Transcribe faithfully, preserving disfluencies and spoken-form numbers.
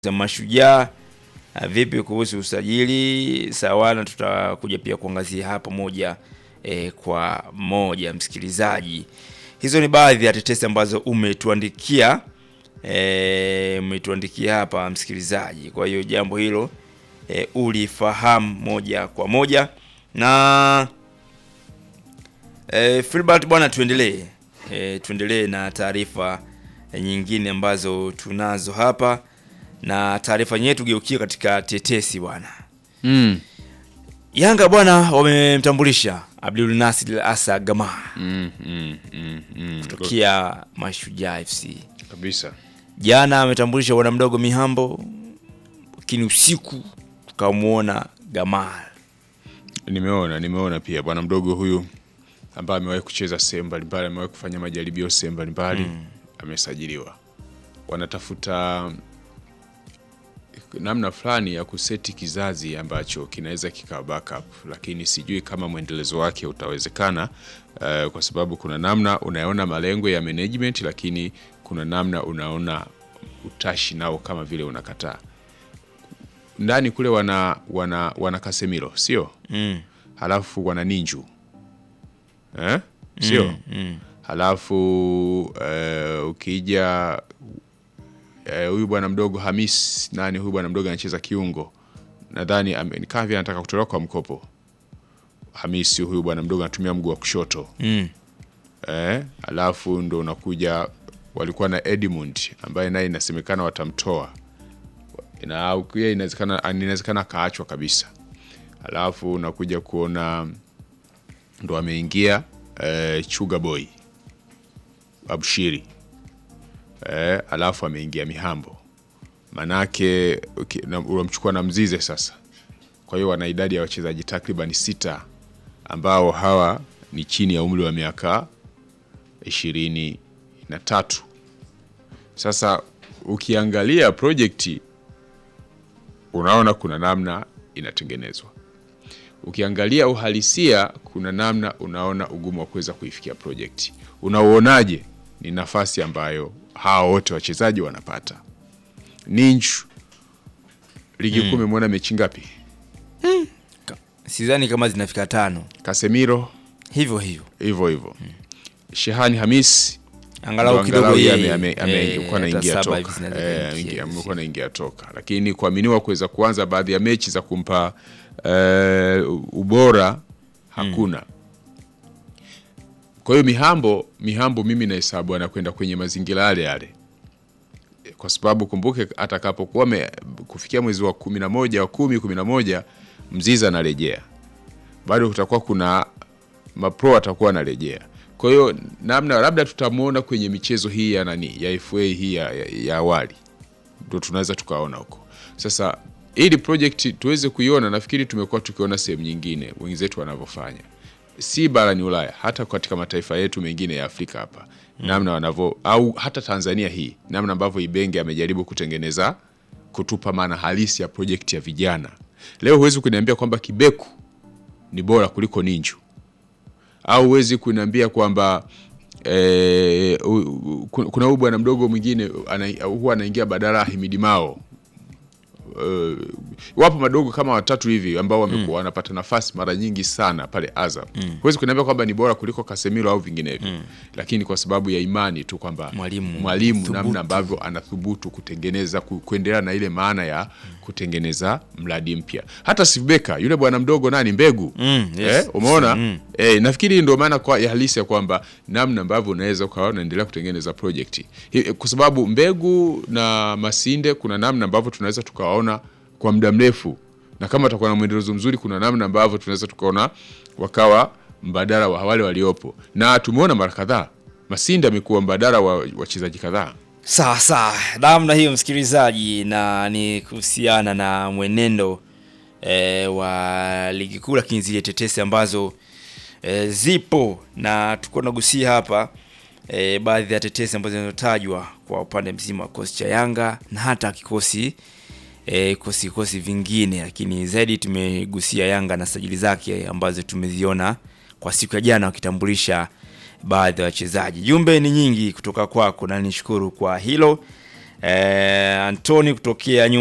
za Mashujaa. Vipi kuhusu usajili? Sawana, tutakuja pia kuangazia hapa moja e, kwa moja msikilizaji. Hizo ni baadhi ya tetesi ambazo umetuandikia e, umetuandikia hapa msikilizaji. Kwa hiyo jambo hilo e, ulifahamu moja kwa moja. Na e, Filbert bwana, tuendelee. E, tuendelee na taarifa e, nyingine ambazo tunazo hapa. Na taarifa yetu geukia katika tetesi bwana. Mm. Yanga bwana wamemtambulisha Abdul Nasir Asa Gama. Mm, mm, mm, mm. Kutokia Mashujaa F C. Kabisa. Jana ametambulisha bwana mdogo Mihambo, lakini usiku tukamuona Gamal. Nimeona, nimeona pia bwana mdogo huyu ambaye amewahi kucheza sehemu mbalimbali, amewahi kufanya majaribio sehemu mbalimbali, mm. amesajiliwa. Wanatafuta namna fulani ya kuseti kizazi ambacho kinaweza kika backup, lakini sijui kama mwendelezo wake utawezekana, uh, kwa sababu kuna namna unaona malengo ya management, lakini kuna namna unaona utashi nao kama vile unakataa. Ndani kule wana wana wana Casemiro, sio? Mm. Halafu wana Ninju. Eh? Sio? Mm, mm. Halafu uh, ukija huyu uh, bwana mdogo Hamis, nani huyu bwana mdogo anacheza kiungo, nadhani Kavi anataka kutolewa kwa mkopo. Hamis huyu bwana mdogo anatumia mguu wa kushoto. Mm. Eh, alafu ndo unakuja walikuwa na Edmund ambaye naye inasemekana watamtoa. Na au pia inawezekana inawezekana kaachwa kabisa. Alafu unakuja kuona ndo ameingia eh, Chuga Boy Abshiri. Eh, alafu ameingia Mihambo. Manake unamchukua na Mzize sasa. Kwa hiyo wana idadi ya wachezaji takriban sita ambao hawa ni chini ya umri wa miaka ishirini na tatu. Sasa ukiangalia projekti unaona kuna namna inatengenezwa. Ukiangalia uhalisia kuna namna unaona ugumu wa kuweza kuifikia projekti. Unaonaje? Ni nafasi ambayo hao wote wachezaji wanapata. Ninju ligi kuu umeona mechi ngapi? Mm. Sidhani kama zinafika tano. Casemiro hivyo hivyo. Hivyo hivyo. Mm. Shehani Hamis angalau kidogo yeye amekuwa anaingia toka. Eh, amekuwa anaingia toka. Lakini kuaminiwa kuweza kuanza baadhi ya mechi za kumpa uh, ubora hakuna. Mm. Kwa hiyo Mihambo, Mihambo mimi nahesabu anakwenda kwenye mazingira yale yale. Kwa sababu kumbuke atakapokuwa kufikia mwezi wa kumi na moja wa kumi kumi na moja Mziza anarejea. Bado kutakuwa kuna mapro atakuwa anarejea. Kwa hiyo namna labda tutamuona kwenye michezo hii ya nani ya F A hii ya, ya, ya awali. Ndio tunaweza tukaona huko. Sasa ili project tuweze kuiona, nafikiri tumekuwa tukiona sehemu nyingine wenzetu wanavyofanya. Si barani Ulaya, hata katika mataifa yetu mengine ya Afrika hapa. Mm. Namna wanavyo au hata Tanzania hii, namna ambavyo Ibenge amejaribu kutengeneza kutupa maana halisi ya project ya vijana. Leo huwezi kuniambia kwamba Kibeku ni bora kuliko Ninju. Au huwezi kuniambia kwamba eh, kuna huyu bwana mdogo mwingine ana, huwa anaingia badala Himidi Mao. Uh, wapo madogo kama watatu hivi ambao wamekuwa mm. wanapata nafasi mara nyingi sana pale Azam. Mm. Huwezi kuniambia kwamba ni bora kuliko Casemiro au vinginevyo. Mm. Lakini kwa sababu ya imani tu kwamba mwalimu mwalimu namna ambavyo anathubutu kutengeneza kuendelea na ile maana ya kutengeneza mradi mpya. Hata Sivbeka yule bwana mdogo nani Mbegu. Mm, yes. Eh, umeona? Mm. Eh, nafikiri ndio maana kwa ya halisi ya kwamba namna ambavyo unaweza ukawa unaendelea kutengeneza project. Kwa sababu Mbegu na Masinde kuna namna ambavyo tunaweza tukaona kwa muda mrefu, na kama atakuwa na mwendelezo mzuri kuna namna ambavyo tunaweza tukaona wakawa mbadala wa wale waliopo. Na tumeona mara kadhaa Masinde amekuwa mbadala wa wachezaji kadhaa. Sawa sawa. Namna hiyo msikilizaji, na ni kuhusiana na mwenendo e, wa ligi kuu, lakini zile tetesi ambazo e, zipo na tuko nagusia hapa e, baadhi ya tetesi ambazo zinazotajwa kwa upande mzima wa kikosi cha Yanga na hata kikosi E, kosi kosi vingine, lakini zaidi tumegusia Yanga na sajili zake ambazo tumeziona kwa siku ya jana wakitambulisha baadhi ya wachezaji. Jumbe ni nyingi kutoka kwako na nishukuru kwa hilo. eh, Antoni kutokea